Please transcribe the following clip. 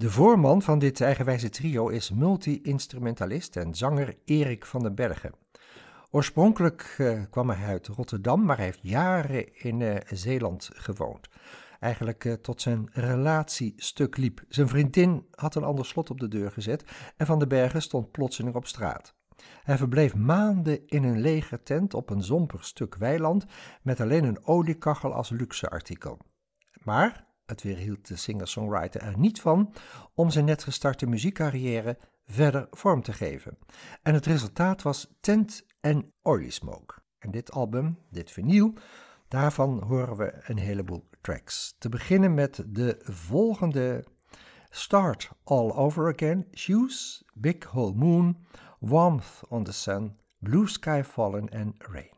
De voorman van dit eigenwijze trio is multi-instrumentalist en zanger Erik van den Bergen. Oorspronkelijk kwam hij uit Rotterdam, maar hij heeft jaren in Zeeland gewoond. Eigenlijk tot zijn relatie stuk liep. Zijn vriendin had een ander slot op de deur gezet en Van den Bergen stond plotseling op straat. Hij verbleef maanden in een lege tent op een zompig stuk weiland met alleen een oliekachel als luxe artikel. Maar het weerhield de singer-songwriter er niet van om zijn net gestarte muziekcarrière verder vorm te geven. En het resultaat was Tent and Oily Smoke. En dit album, dit vinyl, daarvan horen we een heleboel tracks. Te beginnen met de volgende: Start All Over Again, Shoes, Big Whole Moon, Warmth on the Sun, Blue Sky Fallen en Rain.